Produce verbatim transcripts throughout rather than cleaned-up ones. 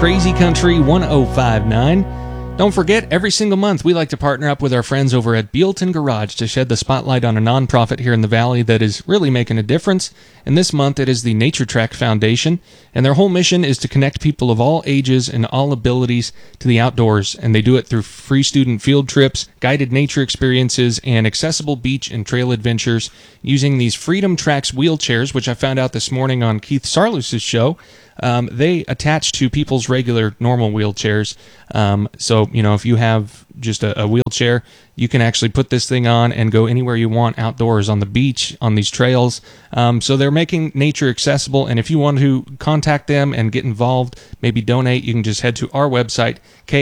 Crazy Country one oh five point nine. Don't forget, every single month we like to partner up with our friends over at Buellton Garage to shed the spotlight on a nonprofit here in the Valley that is really making a difference. And this month it is the Nature Track Foundation, and their whole mission is to connect people of all ages and all abilities to the outdoors, and they do it through free student field trips, guided nature experiences, and accessible beach and trail adventures using these Freedom Tracks wheelchairs, which I found out this morning on Keith Sarlus's show. Um, they attach to people's regular normal wheelchairs. Um, so, you know, if you have just a, a wheelchair, you can actually put this thing on and go anywhere you want outdoors, on the beach, on these trails. Um, so they're making nature accessible. And if you want to contact them and get involved, maybe donate, you can just head to our website,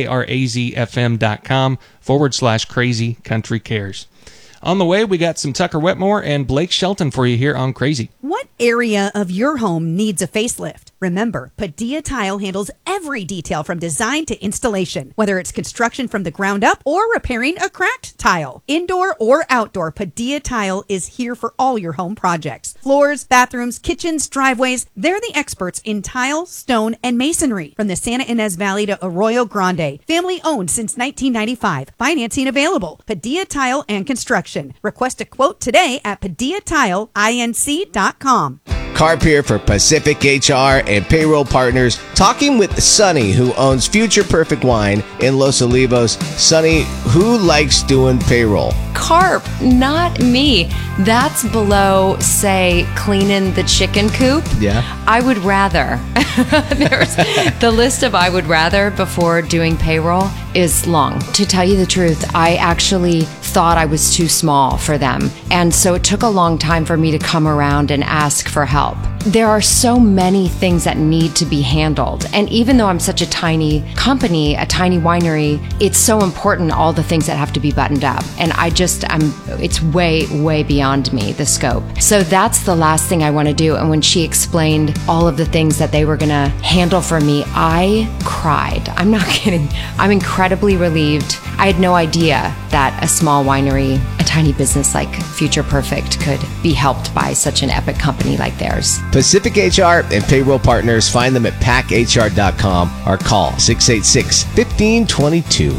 krazfm.com forward slash crazy country cares. On the way, we got some Tucker Wetmore and Blake Shelton for you here on Crazy. What area of your home needs a facelift? Remember, Padilla Tile handles every detail from design to installation, whether it's construction from the ground up or repairing a cracked tile. Indoor or outdoor, Padilla Tile is here for all your home projects. Floors, bathrooms, kitchens, driveways, they're the experts in tile, stone, and masonry. From the Santa Ynez Valley to Arroyo Grande. Family owned since nineteen ninety-five. Financing available. Padilla Tile and Construction. Request a quote today at padilla tile inc dot com. Carp here for Pacific H R and Payroll Partners, talking with Sonny, who owns Future Perfect Wine in Los Olivos. Sonny, who likes doing payroll? Carp, not me. That's below, say, cleaning the chicken coop. Yeah. I would rather. There's the list of I would rather before doing payroll is long. To tell you the truth, I actually thought I was too small for them. And so it took a long time for me to come around and ask for help. There are so many things that need to be handled. And even though I'm such a tiny company, a tiny winery, it's so important, all the things that have to be buttoned up. And I just, I'm, it's way, way beyond me, the scope. So that's the last thing I want to do. And when she explained all of the things that they were going to handle for me, I cried. I'm not kidding. I'm incredibly relieved. I had no idea that a small winery, a tiny business like Future Perfect could be helped by such an epic company like theirs. Pacific H R and Payroll Partners, find them at pack h r dot com or call six eight six, one five two two.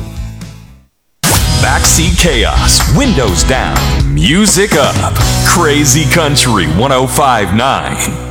Backseat chaos, windows down, music up. Crazy Country one oh five point nine.